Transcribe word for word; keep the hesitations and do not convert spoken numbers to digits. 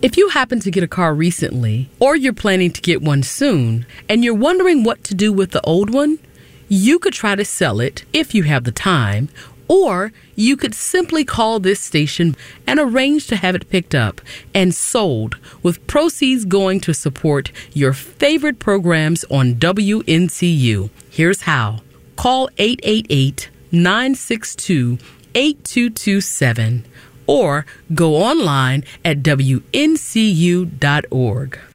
If you happen to get a car recently, or you're planning to get one soon, and you're wondering what to do with the old one, you could try to sell it if you have the time, or you could simply call this station and arrange to have it picked up and sold, with proceeds going to support your favorite programs on W N C U. Here's how. Call eight eight eight, nine six two, eight two two seven or go online at W N C U dot org.